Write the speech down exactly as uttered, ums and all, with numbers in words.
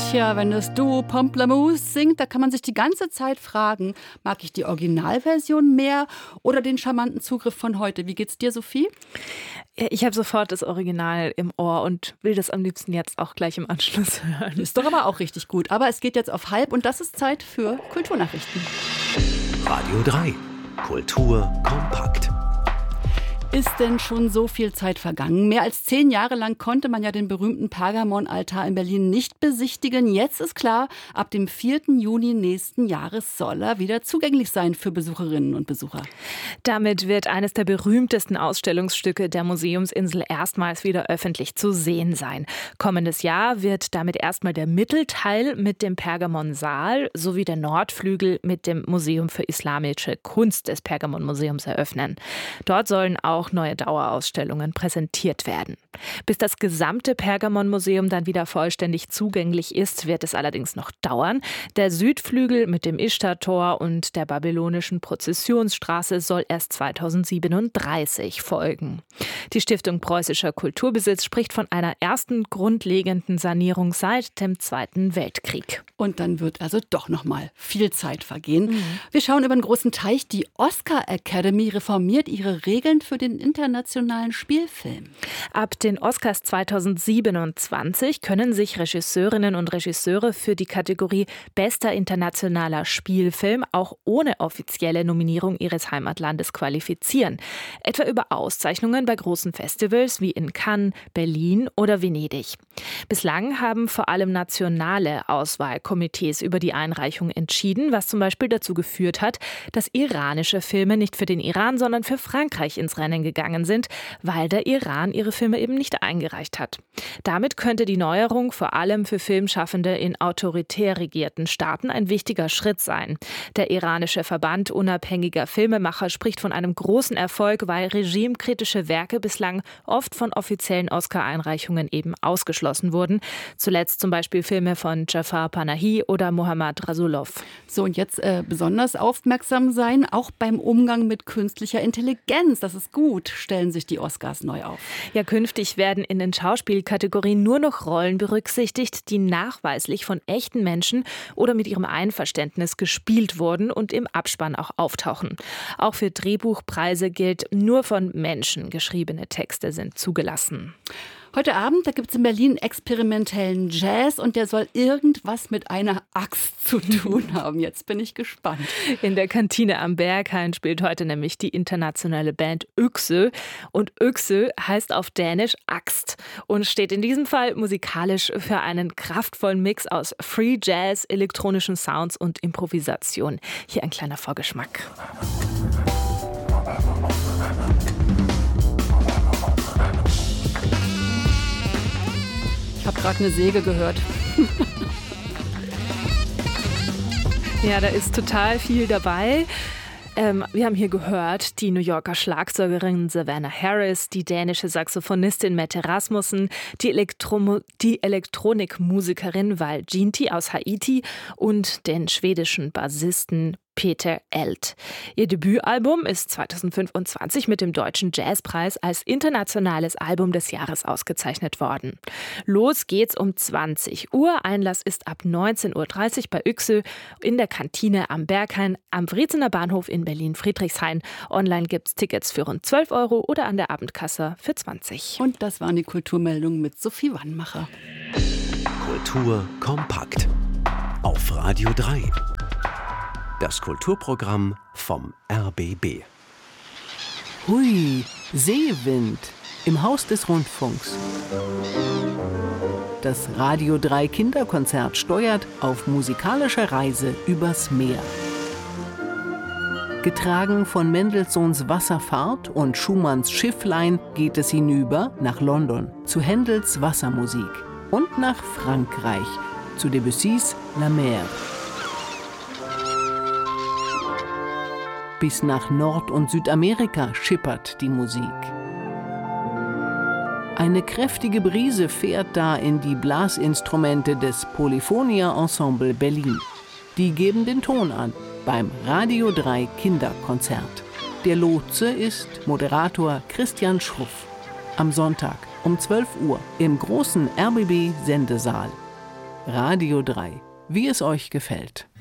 Tja, wenn das Duo Pamplemousse singt, da kann man sich die ganze Zeit fragen, mag ich die Originalversion mehr oder den charmanten Zugriff von heute? Wie geht's dir, Sophie? Ich habe sofort das Original im Ohr und will das am liebsten jetzt auch gleich im Anschluss hören. Ist doch aber auch richtig gut. Aber es geht jetzt auf halb und das ist Zeit für Kulturnachrichten. Radio drei. Kultur kompakt. Ist denn schon so viel Zeit vergangen? Mehr als zehn Jahre lang konnte man ja den berühmten Pergamon-Altar in Berlin nicht besichtigen. Jetzt ist klar, ab dem vierten Juni nächsten Jahres soll er wieder zugänglich sein für Besucherinnen und Besucher. Damit wird eines der berühmtesten Ausstellungsstücke der Museumsinsel erstmals wieder öffentlich zu sehen sein. Kommendes Jahr wird damit erstmal der Mittelteil mit dem Pergamon-Saal sowie der Nordflügel mit dem Museum für Islamische Kunst des Pergamon-Museums eröffnen. Dort sollen auch neue Dauerausstellungen präsentiert werden. Bis das gesamte Pergamon-Museum dann wieder vollständig zugänglich ist, wird es allerdings noch dauern. Der Südflügel mit dem Ischtar-Tor und der babylonischen Prozessionsstraße soll erst zweitausendsiebenunddreißig folgen. Die Stiftung Preußischer Kulturbesitz spricht von einer ersten grundlegenden Sanierung seit dem Zweiten Weltkrieg. Und dann wird also doch noch mal viel Zeit vergehen. Mhm. Wir schauen über den großen Teich. Die Oscar Academy reformiert ihre Regeln für den internationalen Spielfilm. Ab den Oscars zweitausendsiebenundzwanzig können sich Regisseurinnen und Regisseure für die Kategorie Bester internationaler Spielfilm auch ohne offizielle Nominierung ihres Heimatlandes qualifizieren. Etwa über Auszeichnungen bei großen Festivals wie in Cannes, Berlin oder Venedig. Bislang haben vor allem nationale Auswahlkomitees über die Einreichung entschieden, was zum Beispiel dazu geführt hat, dass iranische Filme nicht für den Iran, sondern für Frankreich ins Rennen gegangen sind, weil der Iran ihre Filme eben nicht eingereicht hat. Damit könnte die Neuerung vor allem für Filmschaffende in autoritär regierten Staaten ein wichtiger Schritt sein. Der iranische Verband unabhängiger Filmemacher spricht von einem großen Erfolg, weil regimekritische Werke bislang oft von offiziellen Oscar-Einreichungen eben ausgeschlossen wurden. Zuletzt zum Beispiel Filme von Jafar Panahi oder Mohammad Rasulov. So, und jetzt äh, besonders aufmerksam sein, auch beim Umgang mit künstlicher Intelligenz. Das ist gut, stellen sich die Oscars neu auf. Ja, künftig werden in den Schauspielkategorien nur noch Rollen berücksichtigt, die nachweislich von echten Menschen oder mit ihrem Einverständnis gespielt wurden und im Abspann auch auftauchen. Auch für Drehbuchpreise gilt, nur von Menschen geschriebene Texte sind zugelassen. Heute Abend, da gibt es in Berlin experimentellen Jazz und der soll irgendwas mit einer Axt zu tun haben. Jetzt bin ich gespannt. In der Kantine am Berghain spielt heute nämlich die internationale Band Ökse. Und Ökse heißt auf Dänisch Axt und steht in diesem Fall musikalisch für einen kraftvollen Mix aus Free Jazz, elektronischen Sounds und Improvisation. Hier ein kleiner Vorgeschmack. Ich habe gerade eine Säge gehört. Ja, da ist total viel dabei. Ähm, wir haben hier gehört, die New Yorker Schlagzeugerin Savannah Harris, die dänische Saxophonistin Mette Rasmussen, die, Elektro- die Elektronikmusikerin Val Ginti aus Haiti und den schwedischen Bassisten Peter Eld. Ihr Debütalbum ist zweitausendfünfundzwanzig mit dem Deutschen Jazzpreis als internationales Album des Jahres ausgezeichnet worden. Los geht's um zwanzig Uhr. Einlass ist ab neunzehn Uhr dreißig bei Ökse in der Kantine am Berghain am Wriezener Bahnhof in Berlin-Friedrichshain. Online gibt's Tickets für rund zwölf Euro oder an der Abendkasse für zwanzig. Und das waren die Kulturmeldungen mit Sophie Wannmacher. Kultur kompakt. Auf Radio drei. Das Kulturprogramm vom R B B. Hui, Seewind im Haus des Rundfunks. Das Radio drei Kinderkonzert steuert auf musikalischer Reise übers Meer. Getragen von Mendelssohns Wasserfahrt und Schumanns Schifflein geht es hinüber nach London zu Händels Wassermusik und nach Frankreich zu Debussys La Mer. Bis nach Nord- und Südamerika schippert die Musik. Eine kräftige Brise fährt da in die Blasinstrumente des Polyphonia Ensemble Berlin. Die geben den Ton an beim Radio drei Kinderkonzert. Der Lotse ist Moderator Christian Schruff. Am Sonntag um zwölf Uhr im großen R B B-Sendesaal. Radio drei, wie es euch gefällt.